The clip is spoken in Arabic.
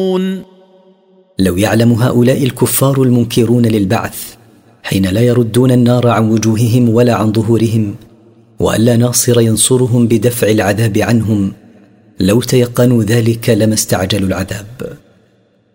لو يعلم هؤلاء الكفار المنكرون للبعث حين لا يردون النار عن وجوههم ولا عن ظهورهم وأن لا ناصر ينصرهم بدفع العذاب عنهم، لو تيقنوا ذلك لما استعجلوا العذاب.